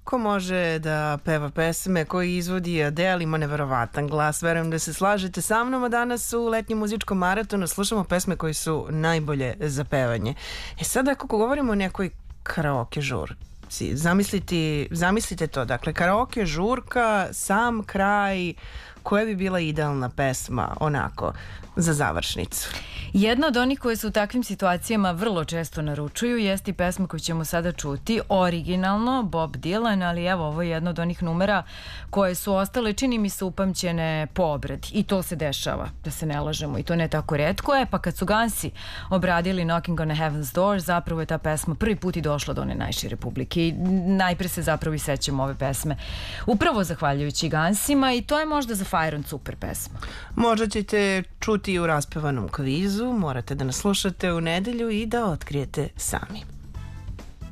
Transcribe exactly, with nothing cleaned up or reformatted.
ko može da peva pesme, koji izvodi Adele, ima neverovatan glas. Verujem da se slažete sa mnom, a danas u letnjem muzičkom maratonu slušamo pesme koji su najbolje za pevanje. E sad, ako govorimo o nekoj karaoke žurci, zamislite, zamislite to, dakle, karaoke žurka, sam kraj, koja bi bila idealna pesma, onako, za završnicu? Jedna od onih koje se u takvim situacijama vrlo često naručuju jeste i pesma koju ćemo sada čuti, originalno Bob Dylan, ali evo, ovo je jedno od onih numera koje su ostale, čini mi se, upamćene po obradi. I to se dešava, da se ne lažemo, i to ne tako retko. E, pa kad su Gansi obradili Knocking on a Heaven's Door, zapravo je ta pesma prvi put i došla do one najšire publike i najpre se zapravo i sećamo ove pesme. Upravo zahvaljujući Gansima, i to je možda za Fajron super pesma. Možda ćete čuti i u raspevanom kvizu, morate da nas slušate u nedelju i da otkrijete sami.